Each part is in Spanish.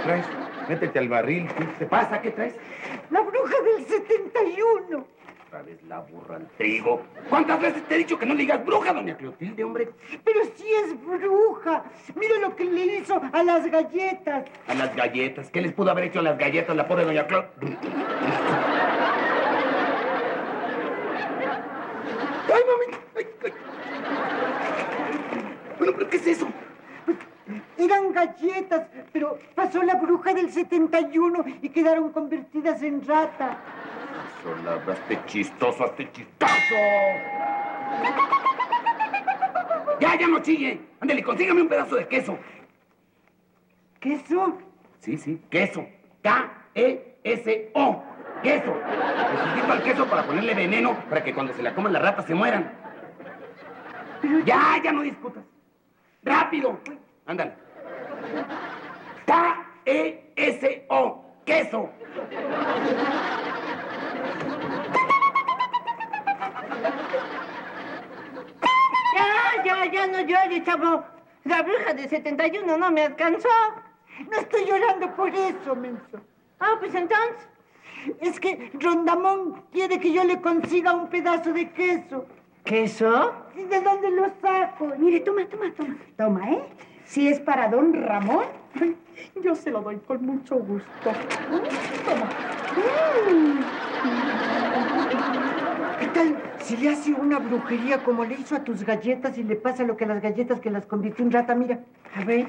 traes? Métete al barril. ¿Qué te pasa? ¿Qué traes? La bruja del 71. Otra vez la burra al trigo. ¿Cuántas veces te he dicho que no le digas bruja, doña Clotilde, hombre? Pero sí es bruja. Mira lo que le hizo a las galletas. ¿A las galletas? ¿Qué les pudo haber hecho a las galletas la pobre doña Clotilde? ¡Ay, mami! ¡Ay, ay! Bueno, ¿pero qué es eso? Eran galletas, pero pasó la bruja del 71 y quedaron convertidas en rata. Solabra, hazte chistoso, hazte chistoso. Ya no chille. Ándale, consígame un pedazo de queso. ¿Queso? Sí, queso. K-E-S-O. Queso. Necesito al queso para ponerle veneno para que cuando se la coman las ratas se mueran. Pero Ya no discutas. ¡Rápido! Ándale. K-E-S-O. Queso. Ya no llores, chavo. La bruja de 71 no me alcanzó. no estoy llorando por eso, menso. Ah, pues entonces. Es que Rondamón quiere que yo le consiga un pedazo de queso. ¿Queso? ¿Y de dónde lo saco? Mire, toma. Toma, ¿eh? Si es para don Ramón, yo se lo doy con mucho gusto. Toma. ¿Qué tal si le hace una brujería como le hizo a tus galletas y le pasa lo que a las galletas que las convirtió en rata? Mira, a ver.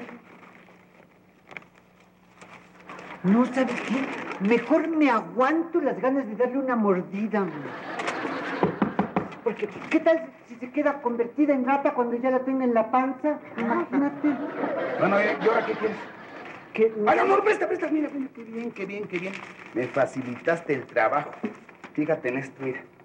No, ¿sabes qué? Mejor me aguanto las ganas de darle una mordida, hombre. Porque, ¿qué tal si se queda convertida en rata cuando ya la tenga en la panza? Imagínate. Bueno, ¿y ahora qué quieres? Que... Ay, no, presta. Mira, qué bien. Me facilitaste el trabajo. Fíjate en esto, mira.